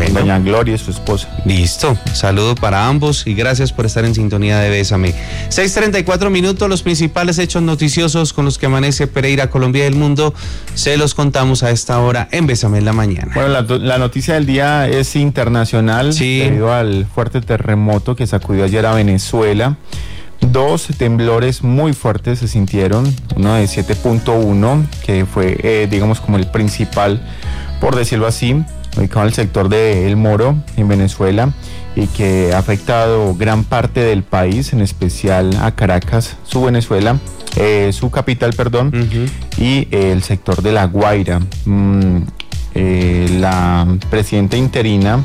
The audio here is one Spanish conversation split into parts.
doña Gloria y su esposa. Listo, saludo para ambos y gracias por estar en sintonía de Bésame. 6:34 minutos, los principales hechos noticiosos con los que amanece Pereira, Colombia y el mundo, se los contamos a esta hora en Bésame en la mañana. Bueno, la noticia del día es internacional, sí, debido al fuerte terremoto que sacudió ayer a Venezuela. 2 temblores muy fuertes se sintieron, uno de 7.1, que fue, digamos, como el principal, por decirlo así, ubicado en el sector de El Moro, en Venezuela, y que ha afectado gran parte del país, en especial a Caracas, su capital, y el sector de La Guaira. La presidenta interina,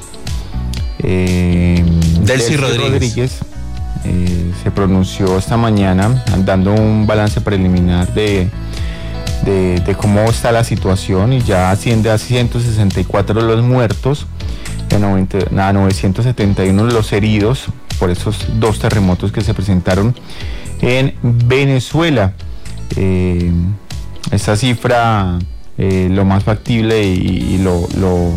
Delcy Rodríguez, se pronunció esta mañana dando un balance preliminar de cómo está la situación, y ya asciende a 164 los muertos, a 971 los heridos por esos 2 terremotos que se presentaron en Venezuela. Esta cifra, lo más factible y lo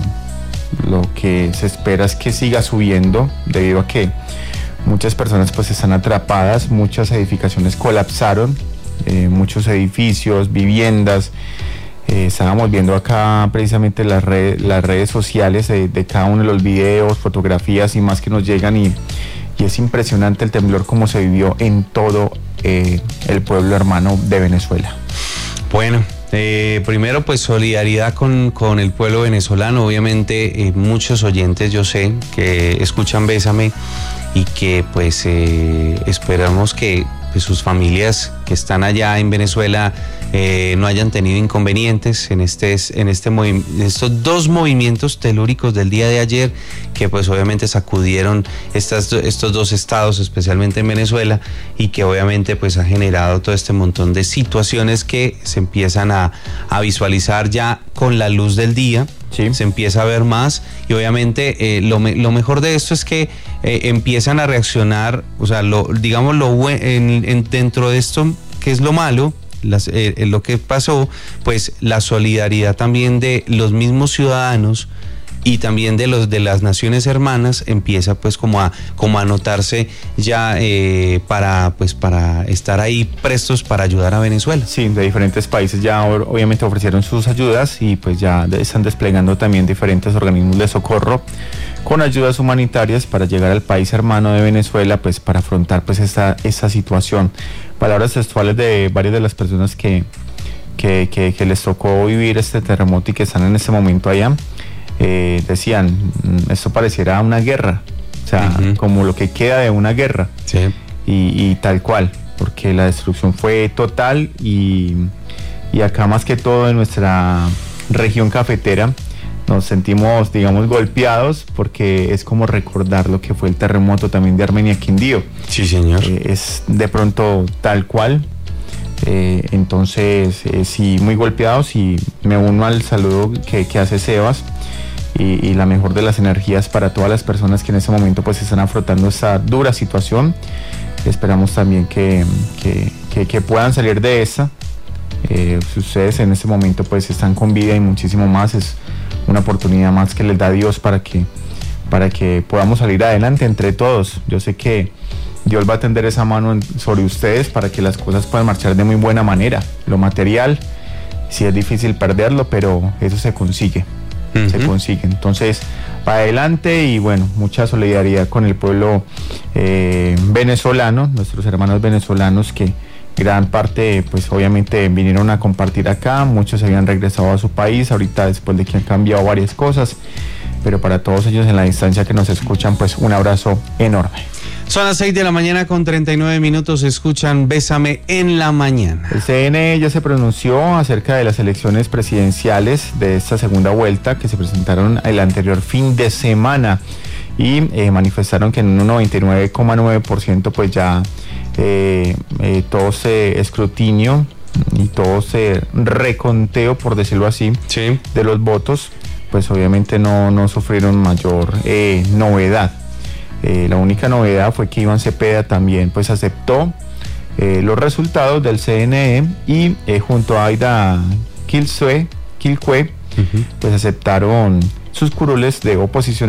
que se espera es que siga subiendo, debido a que muchas personas pues están atrapadas, muchas edificaciones colapsaron, muchos edificios, viviendas. Estábamos viendo acá precisamente las redes sociales de cada uno de los videos, fotografías y más que nos llegan, y es impresionante el temblor como se vivió en todo el pueblo hermano de Venezuela. Bueno, primero pues solidaridad con el pueblo venezolano. Obviamente muchos oyentes, yo sé, que escuchan Bésame y que pues esperamos que pues, sus familias que están allá en Venezuela no hayan tenido inconvenientes en estos 2 movimientos telúricos del día de ayer, que pues obviamente sacudieron estos 2 estados, especialmente en Venezuela, y que obviamente pues ha generado todo este montón de situaciones que se empiezan a visualizar ya con la luz del día. Sí. Se empieza a ver más, y obviamente lo mejor de esto es que empiezan a reaccionar, o sea, dentro de esto, que es lo malo, lo que pasó, pues la solidaridad también de los mismos ciudadanos y también de las naciones hermanas empieza pues como a notarse ya para estar ahí prestos para ayudar a Venezuela. Sí, de diferentes países ya obviamente ofrecieron sus ayudas, y pues ya están desplegando también diferentes organismos de socorro con ayudas humanitarias para llegar al país hermano de Venezuela, pues para afrontar pues esta situación. Palabras textuales de varias de las personas que les tocó vivir este terremoto y que están en este momento allá. Decían, esto pareciera una guerra, o sea, como lo que queda de una guerra. Sí. Y tal cual, porque la destrucción fue total, y acá más que todo en nuestra región cafetera nos sentimos, digamos, golpeados, porque es como recordar lo que fue el terremoto también de Armenia Quindío. Sí, señor. Es de pronto tal cual. Entonces, sí, muy golpeados, y me uno al saludo que hace Sebas, y la mejor de las energías para todas las personas que en ese momento pues están afrontando esta dura situación. Esperamos también que puedan salir de esta. Si ustedes en este momento pues están con vida y muchísimo más, es una oportunidad más que les da Dios para que podamos salir adelante entre todos. Yo sé que Dios va a tender esa mano sobre ustedes para que las cosas puedan marchar de muy buena manera. Lo material, sí es difícil perderlo, pero eso se consigue. Se consigue. Entonces, para adelante, y bueno, mucha solidaridad con el pueblo venezolano, nuestros hermanos venezolanos que gran parte, pues obviamente vinieron a compartir acá, muchos habían regresado a su país ahorita después de que han cambiado varias cosas, pero para todos ellos en la distancia que nos escuchan, pues un abrazo enorme. Son las 6:39 a.m, escuchan Bésame en la mañana. El CNE ya se pronunció acerca de las elecciones presidenciales de esta segunda vuelta que se presentaron el anterior fin de semana, y manifestaron que en un 99,9% pues ya todo ese escrutinio y todo ese reconteo, por decirlo así, sí, de los votos, pues obviamente no sufrieron mayor novedad. La única novedad fue que Iván Cepeda también pues aceptó los resultados del CNE, y junto a Aida Quilcue pues aceptaron sus curules de oposición